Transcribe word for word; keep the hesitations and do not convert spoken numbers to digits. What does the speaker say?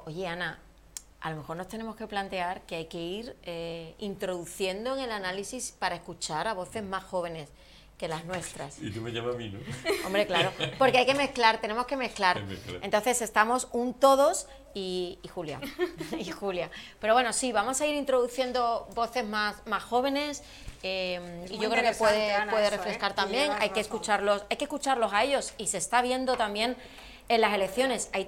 Oye, Ana, a lo mejor nos tenemos que plantear que hay que ir eh, introduciendo en el análisis para escuchar a voces más jóvenes que las nuestras. Y tú me llamas a mí, ¿no? Hombre, claro, porque hay que mezclar, tenemos que mezclar. Entonces estamos un todos y, y Julia. y Julia. Pero bueno, sí, vamos a ir introduciendo voces más, más jóvenes eh, y yo creo que puede, Ana, puede eso, refrescar ¿eh? también. Hay que escucharlos, hay que escucharlos a ellos y se está viendo también en las elecciones. Hay